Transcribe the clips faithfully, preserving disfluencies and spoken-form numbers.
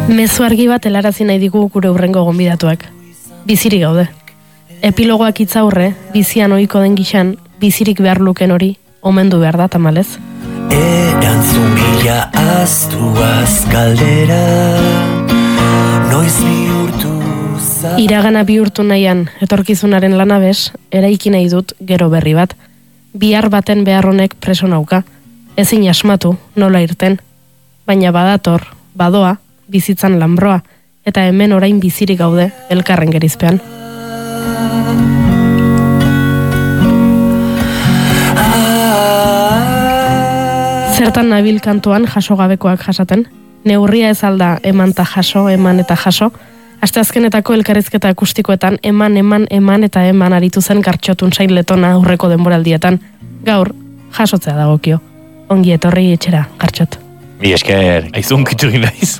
Mezu argi bat helarazi nahi digu gure hurrengo gonbidatuak. Bizirik gaude. Epilogoak itzaurre, bizian ohiko den gixan, bizirik behar luken hori, omendu behar da tamalez. Erantzun bila aztuaz galdera, noiz bihurtu za... Iragana bihurtu nahian, etorkizunaren lanabez, eraiki nahi dut gero berri bat. Bihar baten behar honek preso nauka. Ezin asmatu, nola irten. Baina badator, badoa, bizitzan lanbroa, eta hemen orain bizirik gaude elkarren gerizpean. Zertan nabil kantuan jaso gabekoak jasaten, neurria ez alda eman eta jaso, eman eta jaso, asteazkenetako elkarrizketa akustikoetan eman, eman, eman eta eman aritu zen Gartxotun Sain Letona aurreko denboraldietan. Gaur, jasotzea dagokio. Ongi etorri etxera, Gartxot. Mi esker, aizun kitxugin naiz.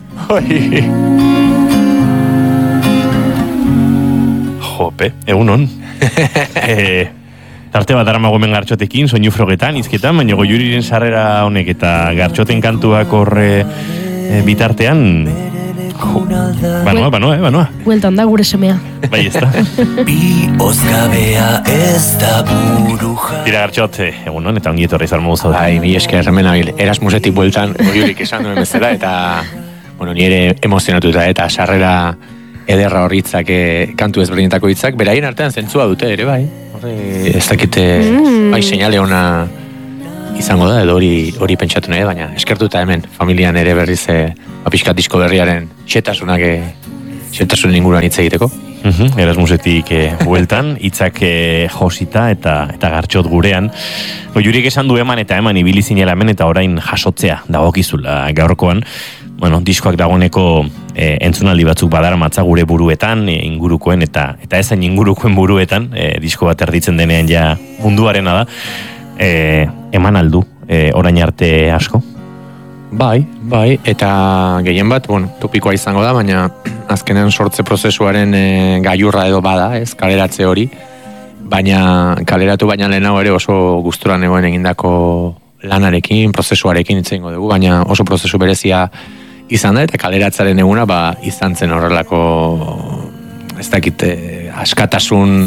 Jope, egunon. e, tarte bat aramagomen Gartxotekin, soinu frogetan, izketan, baina Goiuriren sarrera honek eta Gartxoten kantuak horre e, bitartean... Jo, banoa, banoa, eh, banoa. Bueltan da gure semea. Bai, ez da. Bi ozgabea ez da buruja. Tira Gartxot, egunon, eta ongi etorri zalmo zaude. Bai, mi esker, hemen abil, Erasmusetik bueltan, Goiurik esan duen bezala, eta, bueno, ni ere emozionatuta, eta sarrera ederra horritzak, e, kantu ezberdinetako hitzak, beraien artean zentzua dute ere, bai. Horre, ez dakite, mm. bai, seinale ona izango da, edo hori hori pentsatu nahi, baina eskertuta hemen, familian ere berriz, e, apiskat disko berriaren xetasunak, e, xetasun inguruan hitz egiteko. Uhum, Erasmusetik e, bueltan, hitzak e, josita eta eta Gartxot gurean. Goiurik esan du eman eta eman ibili zinela hemen eta orain jasotzea dagokizula gaurkoan. Bueno, diskoak dagoeneko e, entzunaldi batzuk badaramatza gure buruetan, e, ingurukoen eta eta ezain ingurukoen buruetan, e, disko bat erditzen denean ja munduarena da. E, eman aldu, e, orain arte asko? Bai, bai, eta gehien bat, bueno, topikoa izango da, baina azkenean sortze prozesuaren e, gailurra edo bada, ez, kaleratze hori, baina kaleratu baina lehenago ere oso gusturan egoen egindako lanarekin, prozesuarekin hitz egingo dugu, baina oso prozesu berezia izan da, eta kaleratzaren eguna, ba, izan zen horrelako, ez dakit, e, askatasun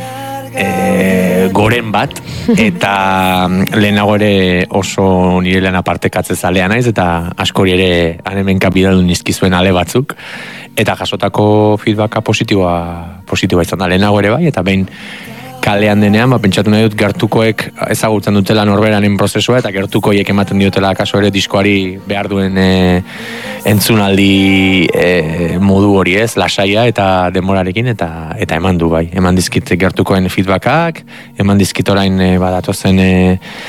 e, goren bat, eta lehenago ere oso nire lan apartekatze zalea naiz, eta askori ere hanemenka bidaldu nizkizuen ale batzuk, eta jasotako feedbacka positiboa, positiboa izan da lehenago ere bai, eta behin kalean denean, ba, pentsatu nahi dut gertukoek ezagutzen dutela norberanen prozesua, eta gertukoiek ematen diotela akaso ere diskoari behar duen e, entzunaldi e, modu hori ez, lasaia eta denborarekin, eta eta eman du bai. Eman dizkit gertukoen feedbackak, eman dizkit orain e, badatozen e,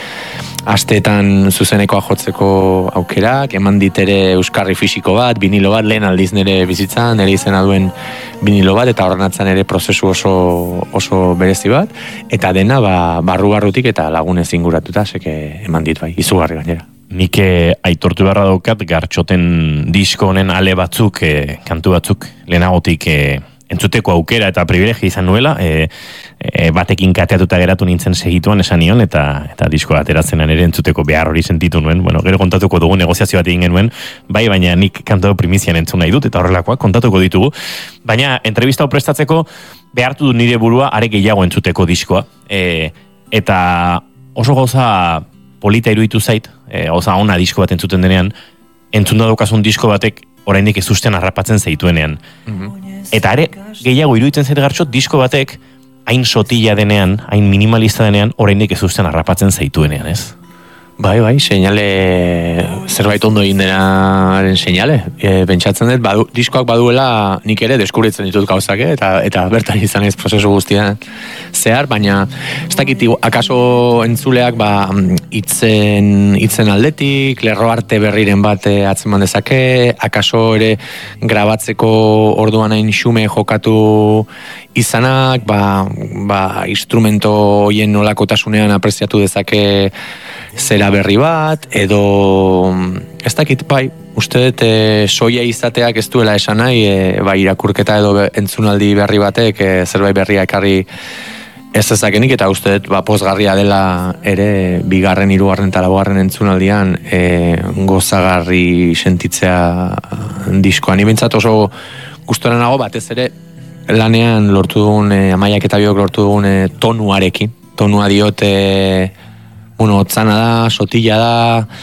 asteetan zuzenekoa jotzeko aukerak, eman dit ere euskarri fisiko bat, vinilo bat, lehen aldiz nire bizitzan, nire izena duen vinilo bat, eta horrenatzen ere prozesu oso, oso berezi bat, eta dena ba, barru-barrutik eta lagunez inguratuta, seke eman dit bai, izugarri gainera. Nik eh, aitortu beharra daukat, Gartxoten disko honen ale batzuk, eh, kantu batzuk, lehenagotik eh, entzuteko aukera eta privilegia izan nuela, e, e, batekin kateatuta geratu nintzen segituan esan nion, eta eta diskoa ateratzenan ere entzuteko behar hori sentitu nuen. Bueno, gero kontatuko dugu negoziazio bat egin genuen, bai, baina nik kantu primizian entzun nahi dut, eta horrelakoak kontatuko ditugu. Baina, entrevista prestatzeko behartu du nire burua are gehiago entzuteko diskoa. E, eta oso gauza polita iruditu zait, e, gauza ona disko bat entzuten denean, entzun daukazun disko batek oraindik ez usten harrapatzen zaituenean. Mm-hmm. Eta ere, gehiago iruditzen zait Gartxot, disko batek, hain sotila denean, hain minimalista denean, oraindik ez usten harrapatzen zaituenean, ez? Bai, bai, seinale, zerbait ondo egin denaren seinale. E, pentsatzen dut, badu, diskoak baduela nik ere deskubritzen ditut gauzak, eta eta bertan izan ez prozesu guztian zehar, baina ez dakit, akaso entzuleak ba, itzen, itzen aldetik, lerro arte berriren bat atzeman dezake, akaso ere grabatzeko orduan hain xume jokatu izanak, ba, ba, instrumento hoien nolakotasunean apreziatu dezake zera berri bat, edo ez dakit, bai, uste dut e, soia izateak ez duela esan nahi, e, bai, irakurketa edo be, entzunaldi berri batek, e, zerbait berria ekarri ez ezakenik, eta uste dut, ba, pozgarria dela ere, bigarren, hirugarren eta laugarren entzunaldian, e, gozagarri sentitzea diskoa. Ni bintzat oso gustora nago, batez ere lanean lortu dugun, e, Amaiak eta biok lortu dugun e, tonuarekin. Tonua diot, e, bueno, otzana da, sotila da,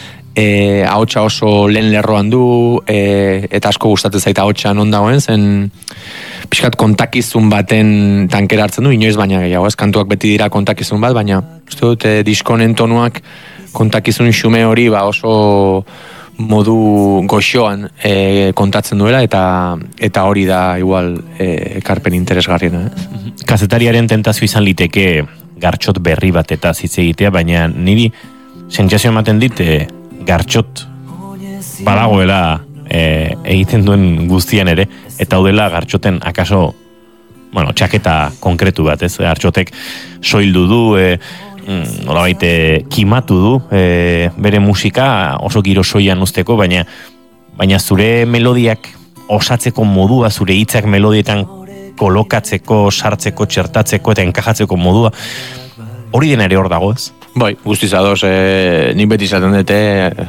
e, ahotsa oso lehen lerroan du, e, eta asko gustatzen zaita ahotsa non dagoen, zen pixkat kontakizun baten tankera hartzen du, inoiz baina gehiago, ez, kantuak beti dira kontakizun bat, baina uste dut e, diskonen tonuak kontakizun xume hori ba oso modu goxoan e, kontatzen duela, eta eta hori da igual e, ekarpen interesgarriena. Eh? Kazetariaren tentazio izan liteke gartxot berri bat eta hitz egitea, baina niri sentsazio ematen dit e, gartxot badagoela e, egiten duen guztian ere, eta daudela gartxoten akaso, bueno, txaketa konkretu bat, ez? Gartxotek soildu du, e, nolabait kimatu du e, bere musika oso giro soian usteko, baina baina zure melodiak osatzeko modua, zure hitzak melodietan kolokatzeko, sartzeko, txertatzeko eta enkajatzeko modua, hori dena ere hor dago, ez? Bai, guztiz ados, e, nik beti izaten dute,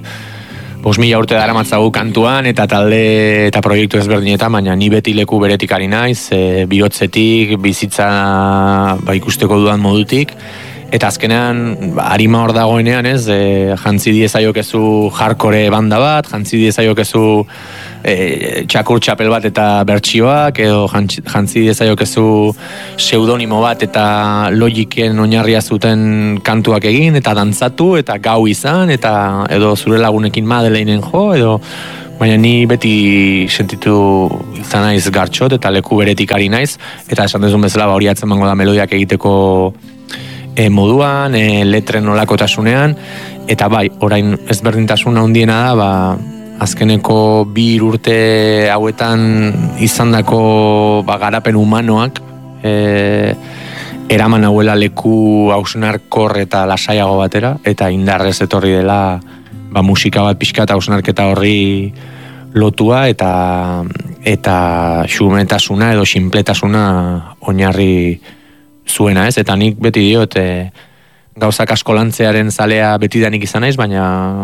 bos mila urte dara matzagu kantuan eta talde eta proiektu ezberdinetan, baina ni beti leku beretik ari naiz, e, bihotzetik, bizitza ba, ikusteko dudan modutik, eta azkenean ba, arima hor dagoenean, ez, e, jantzi diezaiokezu hardcore banda bat, jantzi diezaiokezu e, txakur txapel bat eta bertsioak, edo jantzi diezaiokezu pseudonimo bat eta logiken oinarria zuten kantuak egin, eta dantzatu, eta gau izan, eta edo zure lagunekin Madeleinen jo, edo baina ni beti sentitu izan naiz gartxot, eta leku beretik ari naiz, eta esan dezun bezala ba, hori atzemango da melodiak egiteko E, moduan, e, letren olakotasunean, eta bai, orain ezberdintasun handiena da, ba, azkeneko bi urte hauetan izandako ba, garapen humanoak e, eraman hauela leku hausnarkor eta lasaiago batera, eta indarrez etorri dela ba, musika bat pixka eta hausnarketa horri lotua, eta eta xumetasuna edo sinpletasuna oinarri zuena, ez? Eta nik beti diot e, gauzak asko lantzearen zalea betidanik izan naiz, baina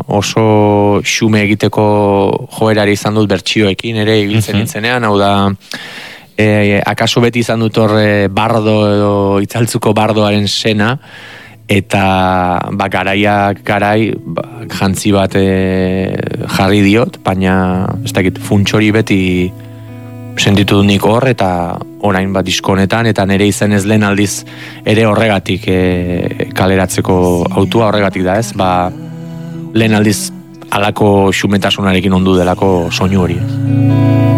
oso xume egiteko joerari izan dut bertsioekin ere ibiltzen nintzenean, hau da e, akaso beti izan dut horre bardo edo itzaltzuko bardoaren sena, eta ba, garaiak garai ba, jantzi bat e, jarri diot, baina ez dakit, funtsori beti sentitu dut nik hor, eta orain bat diskonetan, eta nire izen ez lehen aldiz ere horregatik e, kaleratzeko autua horregatik da, ez? Ba, lehen aldiz alako xumetasunarekin ondu delako soinu hori.